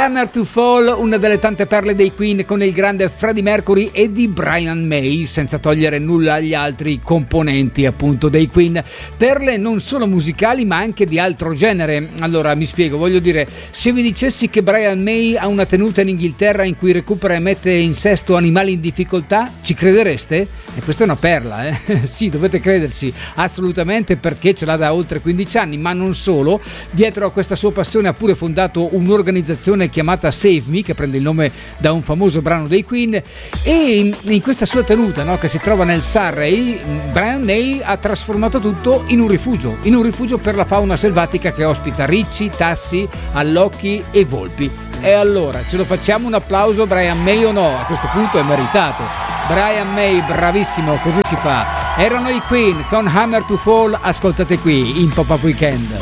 Hammer to Fall, una delle tante perle dei Queen con il grande Freddie Mercury e di Brian May, senza togliere nulla agli altri componenti appunto dei Queen. Perle non solo musicali ma anche di altro genere. Allora mi spiego, voglio dire, se vi dicessi che Brian May ha una tenuta in Inghilterra in cui recupera e mette in sesto animali in difficoltà, ci credereste? E questa è una perla, Sì, dovete crederci, assolutamente, perché ce l'ha da oltre 15 anni, ma non solo. Dietro a questa sua passione ha pure fondato un'organizzazione chiamata Save Me, che prende il nome da un famoso brano dei Queen, e in questa sua tenuta, no, che si trova nel Surrey, Brian May ha trasformato tutto in un rifugio per la fauna selvatica che ospita ricci, tassi, allocchi e volpi. E allora, ce lo facciamo un applauso Brian May o no? A questo punto è meritato. Brian May, bravissimo, così si fa. Erano i Queen con Hammer to Fall, ascoltate qui in Pop-Up Weekend.